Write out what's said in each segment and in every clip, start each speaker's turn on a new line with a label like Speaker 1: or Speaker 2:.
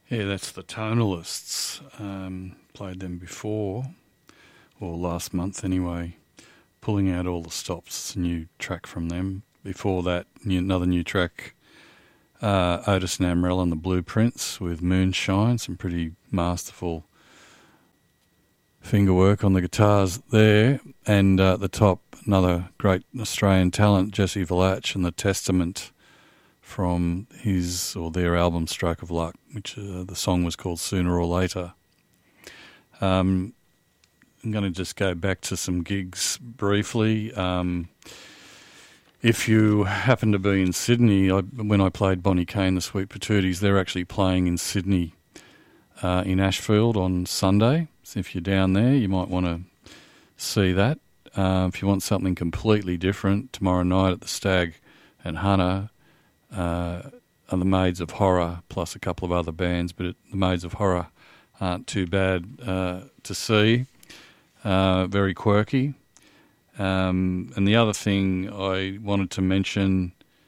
Speaker 1: Yeah, that's the Tonalists. Played them before, or last month anyway. Pulling Out All the Stops. It's a new track from them. Before that, another new track, Otis and Amrell and the Blueprints with Moonshine. Some pretty masterful finger work on the guitars there. And at the top, another great Australian talent, Jesse Valach and the Testament, from his or their album Stroke of Luck, which the song was called Sooner or Later. I'm going to just go back to some gigs briefly. If you happen to be in Sydney, when I played Bonnie Kane, the Sweet Patooties, they're actually playing in Sydney in Ashfield on Sunday. So if you're down there, you might want to see that. If you want something completely different, tomorrow night at the Stag and Hannah are the Maids of Horror, plus a couple of other bands, but the Maids of Horror aren't too bad to see. Very quirky. And the other thing I wanted to mention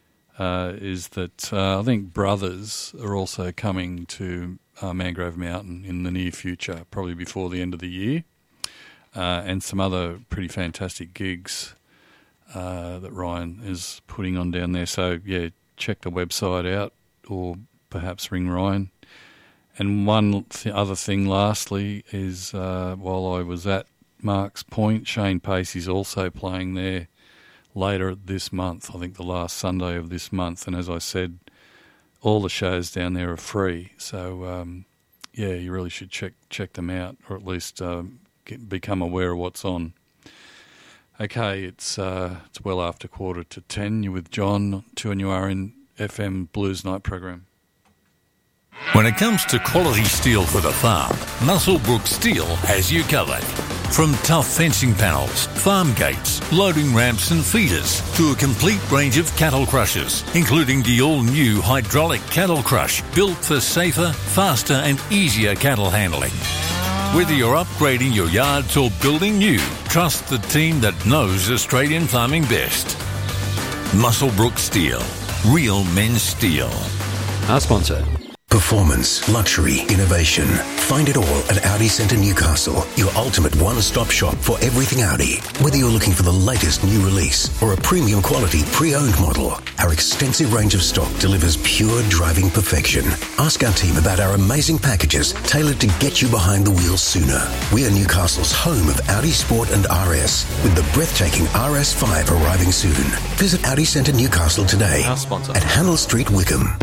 Speaker 1: is that I think Brothers are also coming to Mangrove Mountain in the near future, probably before the end of the year, and some other pretty fantastic gigs that Ryan is putting on down there. So, yeah, check the website out or perhaps ring Ryan. And one other thing lastly is while I was at Mark's Point, Shane Pacey's also playing there later this month, I think the last Sunday of this month. And as I said, all the shows down there are free. So, yeah, you really should check them out, or at least become aware of what's on. Okay, it's well after 10:15. You're with John, 2NUR FM Blues Night program.
Speaker 2: When it comes to quality steel for the farm, Muswellbrook Steel has you covered. From tough fencing panels, farm gates, loading ramps and feeders, to a complete range of cattle crushers, including the all-new hydraulic cattle crush, built for safer, faster and easier cattle handling. Whether you're upgrading your yards or building new, trust the team that knows Australian farming best. Muswellbrook Steel. Real men's steel.
Speaker 3: Our sponsor.
Speaker 4: Performance, luxury, innovation. Find it all at Audi Centre Newcastle, your ultimate one-stop shop for everything Audi. Whether you're looking for the latest new release or a premium quality pre-owned model, our extensive range of stock delivers pure driving perfection. Ask our team about our amazing packages tailored to get you behind the wheel sooner. We are Newcastle's home of Audi Sport and RS, with the breathtaking RS5 arriving soon. Visit Audi Centre Newcastle today
Speaker 3: Our sponsor.
Speaker 4: at Handel Street, Wickham.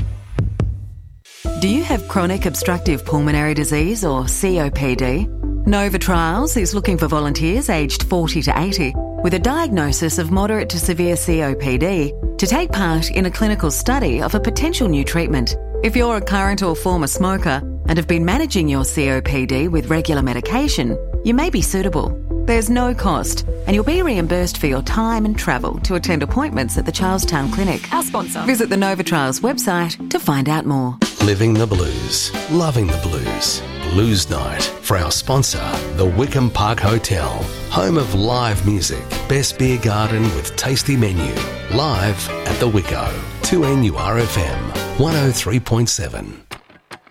Speaker 5: Do you have chronic obstructive pulmonary disease or COPD? Nova Trials is looking for volunteers aged 40 to 80 with a diagnosis of moderate to severe COPD to take part in a clinical study of a potential new treatment. If you're a current or former smoker and have been managing your COPD with regular medication, you may be suitable. There's no cost, and you'll be reimbursed for your time and travel to attend appointments at the Charlestown Clinic.
Speaker 6: Our sponsor.
Speaker 5: Visit the Nova Trials website to find out more.
Speaker 7: Living the blues, loving the blues. Blues Night for our sponsor, the Wickham Park Hotel. Home of live music, best beer garden with tasty menu. Live at the Wicko. 2NUR FM 103.7.